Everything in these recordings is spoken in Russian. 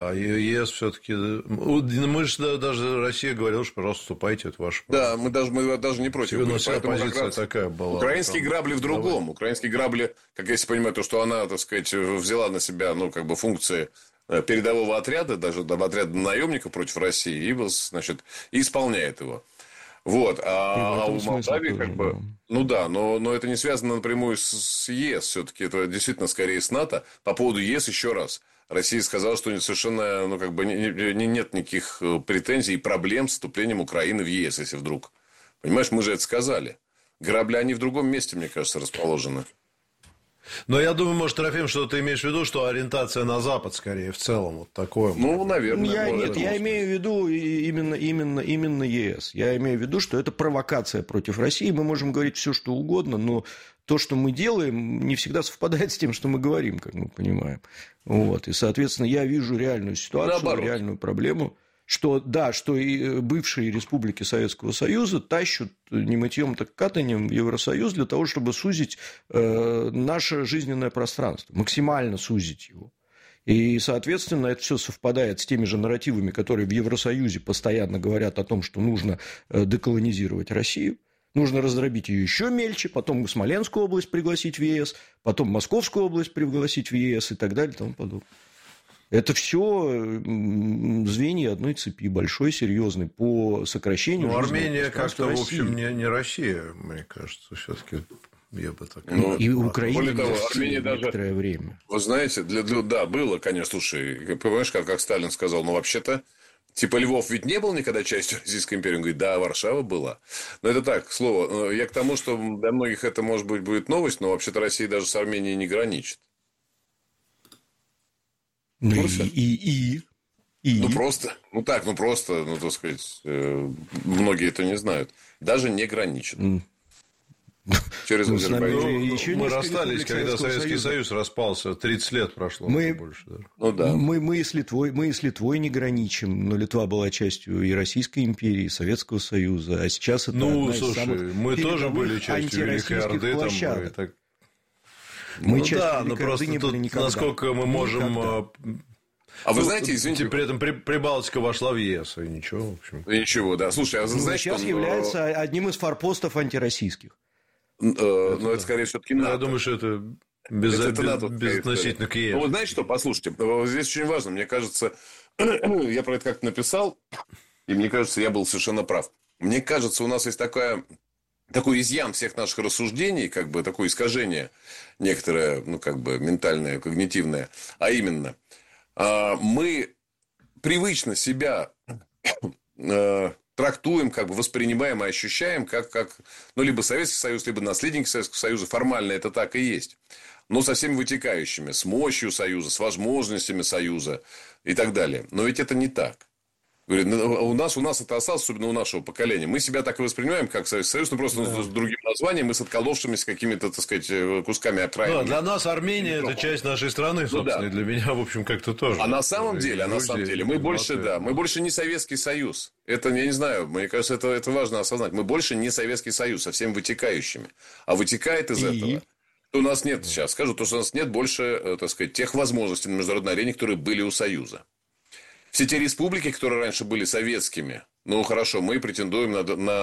а ЕС все-таки... Мы же даже Россия говорила, что, пожалуйста, вступайте, это ваше право. Да, мы даже не против. Но вся позиция такая была. Украинские грабли в другом. Украинские грабли, как я понимаю, то, что она, так сказать, взяла на себя, функции передового отряда, даже отряда наемников против России, и, значит, и исполняет его. Вот. А у Молдавии но это не связано напрямую с ЕС. Все-таки это действительно скорее с НАТО. По поводу ЕС еще раз. Россия сказала, что совершенно нет никаких претензий и проблем с вступлением Украины в ЕС, если вдруг. Понимаешь, мы же это сказали. Грабли, они в другом месте, мне кажется, расположены. Но я думаю, может, Трофим, что ты имеешь в виду, что ориентация на Запад, скорее, в целом, вот такое. Наверное. Я имею в виду именно ЕС. Я имею в виду, что это провокация против России. Мы можем говорить все, что угодно, но то, что мы делаем, не всегда совпадает с тем, что мы говорим, как мы понимаем. Вот. И, соответственно, я вижу реальную ситуацию, реальную проблему. Что и бывшие республики Советского Союза тащат не мытьем, так катанием в Евросоюз для того, чтобы сузить наше жизненное пространство, максимально сузить его. И, соответственно, это все совпадает с теми же нарративами, которые в Евросоюзе постоянно говорят о том, что нужно деколонизировать Россию, нужно раздробить ее еще мельче, потом Смоленскую область пригласить в ЕС, потом Московскую область пригласить в ЕС и так далее и тому подобное. Это все звенья одной цепи, большой, серьезной, по сокращению. Ну, Армения как-то, в общем, не Россия, мне кажется, все-таки я бы так. И Украина некоторое время. Вы знаете, да, было, конечно, слушай, понимаешь, как Сталин сказал, вообще-то, типа Львов ведь не был никогда частью Российской империи. Он говорит, да, Варшава была. Но это так, к слову. Я к тому, что для многих это, может быть, будет новость, но вообще-то Россия даже с Арменией не граничит. Просто, так сказать, многие это не знают. Даже не граничит. Через Азербайджан. Мы расстались, когда Советский Союз распался, 30 лет прошло. Больше, да. Мы с Литвой не граничим, но Литва была частью и Российской империи, и Советского Союза, а сейчас это одна из самых мы тоже были частью Великой Орды. Мы частью Великой Орды не были никогда. Насколько мы можем... А вы знаете, извините... При этом Прибалтика вошла в ЕС, и ничего, в общем. И ничего, да. Слушай, сейчас является одним из форпостов антироссийских. Но это, скорее, все-таки НАТО. Я думаю, что это безотносительно к ЕС. Вот знаете что, послушайте, здесь очень важно, мне кажется, я про это как-то написал, и мне кажется, я был совершенно прав. Мне кажется, у нас есть такой изъян всех наших рассуждений, такое искажение некоторое, ментальное, когнитивное, а именно, мы привычно себя трактуем, воспринимаем и ощущаем как либо Советский Союз, либо наследники Советского Союза. Формально это так и есть. Но со всеми вытекающими, с мощью Союза, с возможностями Союза и так далее. Но ведь это не так. Говорит, у нас это осталось, особенно у нашего поколения. Мы себя так и воспринимаем, как Советский Союз, но просто с другим названием и с отколовшимися какими-то, так сказать, кусками окраин. Да, для нас Армения – это часть нашей страны, собственно, и для меня, в общем, как-то тоже. А на самом деле, мы больше не Советский Союз. Это, я не знаю, мне кажется, это важно осознать. Мы больше не Советский Союз со всеми вытекающими. А вытекает из этого, что у нас нет, сейчас скажу, что у нас нет больше, так сказать, тех возможностей на международной арене, которые были у Союза. Все те республики, которые раньше были советскими, хорошо, мы претендуем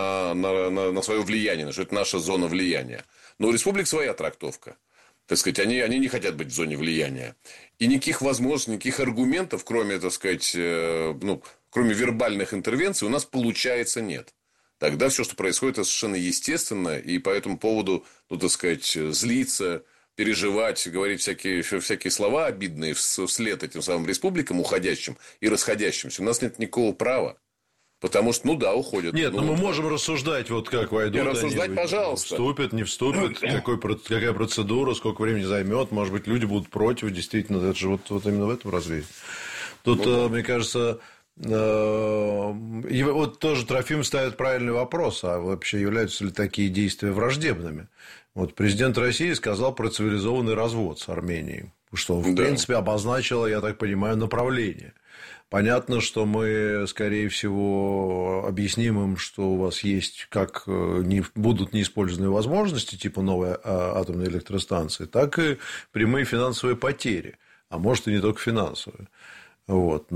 на свое влияние, что это наша зона влияния. Но у республик своя трактовка. Так сказать, они не хотят быть в зоне влияния. И никаких возможностей, никаких аргументов, кроме, так сказать, кроме вербальных интервенций, у нас, получается, нет. Тогда все, что происходит, это совершенно естественно, и по этому поводу, так сказать, злиться, переживать, говорить всякие слова обидные вслед этим самым республикам, уходящим и расходящимся. У нас нет никакого права. Потому что, уходят. Нет, мы можем рассуждать, как войдут. Рассуждать, пожалуйста. Вступят, не вступят, какая процедура, сколько времени займет. Может быть, люди будут против, действительно. Это же вот именно в этом разрезе. Тут, мне кажется, вот тоже Трофим ставит правильный вопрос. А вообще являются ли такие действия враждебными? Вот президент России сказал про цивилизованный развод с Арменией, что, в принципе, обозначило, я так понимаю, направление. Понятно, что мы, скорее всего, объясним им, что у вас есть как будут неиспользованные возможности, типа новой атомной электростанции, так и прямые финансовые потери, а может, и не только финансовые. Вот.